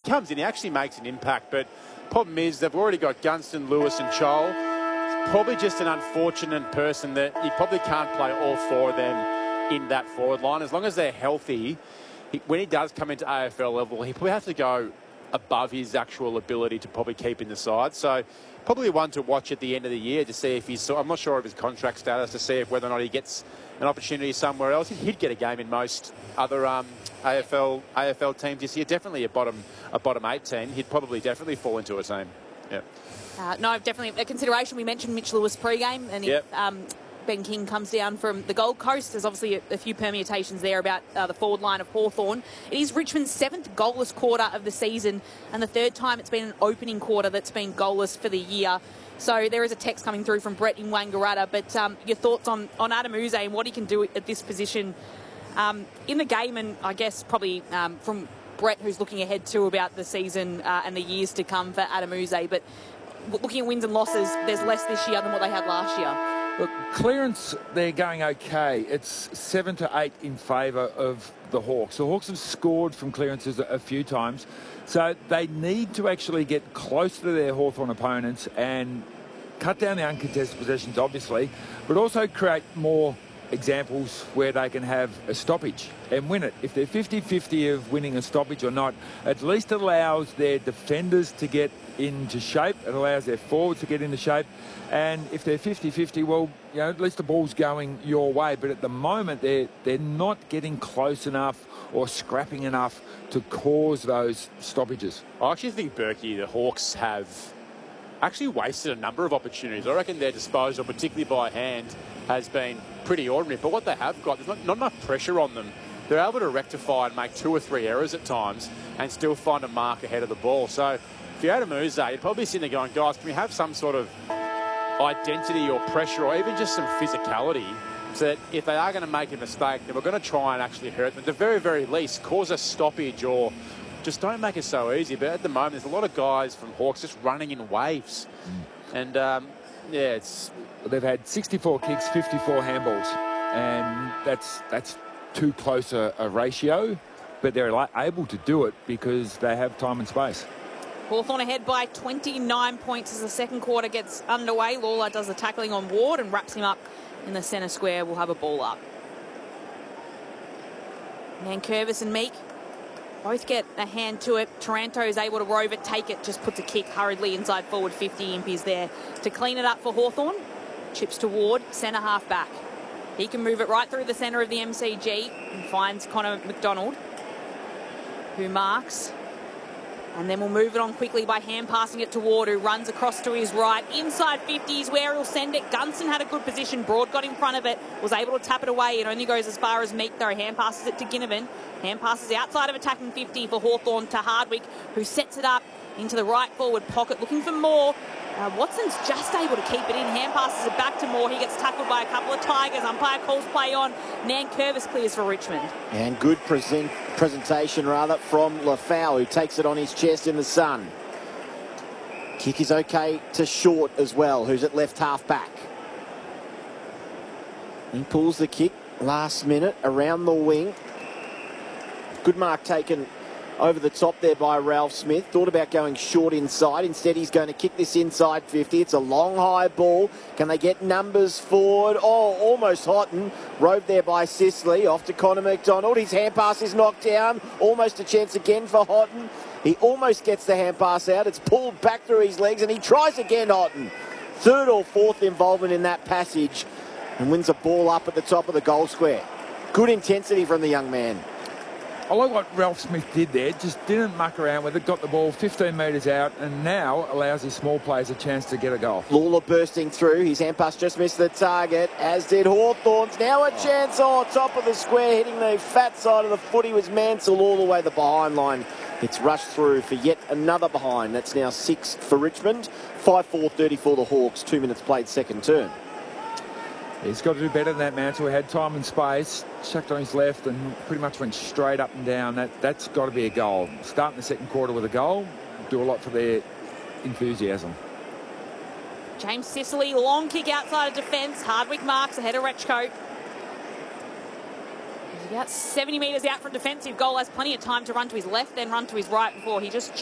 comes in, he actually makes an impact. But problem is, they've already got Gunston, Lewis and Chol. It's probably just an unfortunate person that you probably can't play all four of them in that forward line. As long as they're healthy, when he does come into AFL level, he probably has to go above his actual ability to probably keep in the side. So probably one to watch at the end of the year to see if he's... I'm not sure of his contract status, to see if whether or not he gets an opportunity somewhere else. He'd get a game in most other AFL teams this year. Definitely a bottom 8 team. He'd probably definitely fall into a team. Yeah. No, definitely a consideration. We mentioned Mitch Lewis pre-game, and if Ben King comes down from the Gold Coast, there's obviously a few permutations there about the forward line of Hawthorn. It is Richmond's 7th goalless quarter of the season, and the 3rd time it's been an opening quarter that's been goalless for the year. So there is a text coming through from Brett in Wangaratta, but your thoughts on Adem Yze and what he can do at this position in the game, and I guess probably from Brett, who's looking ahead too about the season and the years to come for Adem Yze. But looking at wins and losses, there's less this year than what they had last year. Look, clearance, they're going okay. It's 7-8 in favour of the Hawks. The Hawks have scored from clearances a few times, so they need to actually get close to their Hawthorn opponents and cut down the uncontested possessions, obviously, but also create more examples where they can have a stoppage and win it. If they're 50-50 of winning a stoppage or not, at least it allows their defenders to get into shape. It allows their forwards to get into shape. And if they're 50-50, well, you know, at least the ball's going your way. But at the moment, they're not getting close enough or scrapping enough to cause those stoppages. I actually think, Berkey, the Hawks have actually wasted a number of opportunities. I reckon their disposal, particularly by hand, has been pretty ordinary. But what they have got, there's not enough pressure on them. They're able to rectify and make 2 or 3 errors at times and still find a mark ahead of the ball. So if you're Adem Yze, you'd probably be sitting there going, guys, can we have some sort of identity or pressure or even just some physicality so that if they are going to make a mistake, then we're going to try and actually hurt them. At the very, very least, cause a stoppage or just don't make it so easy. But at the moment, there's a lot of guys from Hawks just running in waves. And, yeah, it's... They've had 64 kicks, 54 handballs, and that's too close a ratio, but they're able to do it because they have time and space. Hawthorn ahead by 29 points as the second quarter gets underway. Lawler does the tackling on Ward and wraps him up in the centre square. We'll have a ball up. Nankervis and Meek both get a hand to it. Taranto is able to rove it, take it, just puts a kick hurriedly inside forward 50. Impey's there to clean it up for Hawthorn. Chips to Ward, centre half back. He can move it right through the centre of the MCG and finds Connor McDonald, who marks. And then we'll move it on quickly by hand passing it to Ward, who runs across to his right. Inside 50s where he'll send it. Gunston had a good position. Broad got in front of it, was able to tap it away. It only goes as far as Meek, though. Hand passes it to Ginnivan. Hand passes outside of attacking 50 for Hawthorn to Hardwick, who sets it up into the right forward pocket, looking for Moore. Watson's just able to keep it in. Hand passes it back to Moore. He gets tackled by a couple of Tigers. Umpire calls play on. Nankervis clears for Richmond. And good presentation from Lafau, who takes it on his chest in the sun. Kick is okay to Short as well, who's at left half back. He pulls the kick last minute around the wing. Good mark taken over the top there by Ralph Smith. Thought about going short inside. Instead, he's going to kick this inside 50. It's a long, high ball. Can they get numbers forward? Oh, almost Houghton. Roved there by Sisley. Off to Connor McDonald. His hand pass is knocked down. Almost a chance again for Houghton. He almost gets the hand pass out. It's pulled back through his legs, and he tries again, Houghton. 3rd or 4th involvement in that passage, and wins a ball up at the top of the goal square. Good intensity from the young man. I like what Ralph Smith did there. Just didn't muck around with it. Got the ball 15 metres out and now allows his small players a chance to get a goal. Lawler bursting through. His hand pass just missed the target, as did Hawthorn's. Now a chance. Top of the square, hitting the fat side of the footy was Mansell all the way the behind line. It's rushed through for yet another behind. That's now 6 for Richmond. 5-4-30 for the Hawks. 2 minutes played, second turn. He's got to do better than that, Mansell. He had time and space, chucked on his left and pretty much went straight up and down. That's got to be a goal. Starting the second quarter with a goal, do a lot for their enthusiasm. James Sicily, long kick outside of defence. Hardwick marks ahead of Rechko. He's about 70 metres out from defensive goal. Has plenty of time to run to his left, then run to his right before he just